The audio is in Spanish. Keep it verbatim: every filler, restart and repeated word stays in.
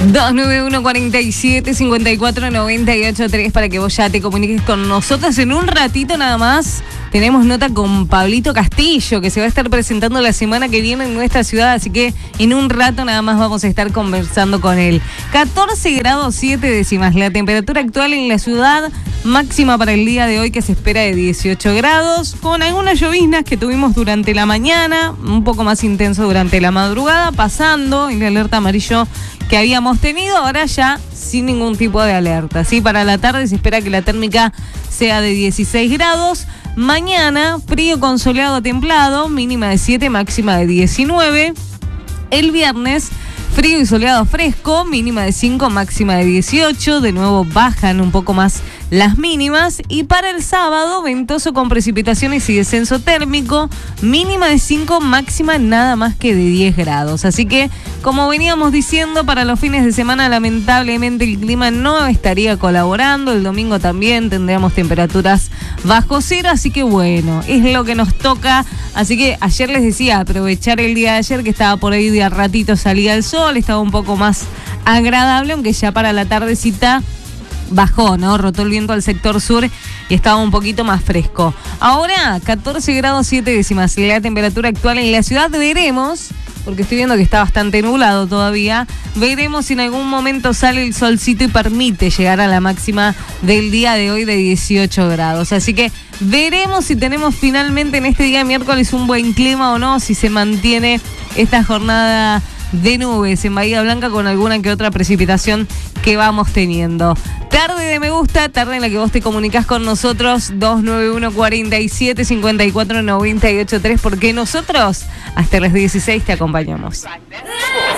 dos nueve uno, cuatro siete, cinco cuatro, nueve ocho tres para que vos ya te comuniques con nosotros. En un ratito nada más tenemos nota con Pablito Castillo, que se va a estar presentando la semana que viene en nuestra ciudad, así que en un rato nada más vamos a estar conversando con él. catorce grados siete décimas la temperatura actual en la ciudad, máxima para el día de hoy que se espera de dieciocho grados, con algunas lloviznas que tuvimos durante la mañana, un poco más intenso durante la madrugada, pasando el alerta amarillo que habíamos tenido, ahora ya sin ningún tipo de alerta. ¿Sí? Para la tarde se espera que la térmica sea de dieciséis grados. Mañana, frío con soleado templado, mínima de siete, máxima de diecinueve. El viernes, frío y soleado fresco, mínima de cinco, máxima de dieciocho. De nuevo bajan un poco más las mínimas. Y para el sábado, ventoso con precipitaciones y descenso térmico, mínima de cinco, máxima nada más que de diez grados. Así que, como veníamos diciendo, para los fines de semana lamentablemente el clima no estaría colaborando. El domingo también tendríamos temperaturas bajo cero, así que bueno, es lo que nos toca. Así que ayer les decía, aprovechar el día de ayer que estaba por ahí de a ratito salía el sol, estaba un poco más agradable, aunque ya para la tardecita bajó, ¿no? Rotó el viento al sector sur y estaba un poquito más fresco. Ahora, catorce grados siete décimas la temperatura actual en la ciudad. Veremos, porque estoy viendo que está bastante nublado todavía, veremos si en algún momento sale el solcito y permite llegar a la máxima del día de hoy de dieciocho grados. Así que veremos si tenemos finalmente en este día miércoles un buen clima o no, si se mantiene esta jornada de nubes en Bahía Blanca con alguna que otra precipitación que vamos teniendo. Tarde de me gusta, tarde en la que vos te comunicás con nosotros, dos nueve uno, cuatro siete, cinco cuatro, nueve ocho tres, porque nosotros hasta las dieciséis te acompañamos.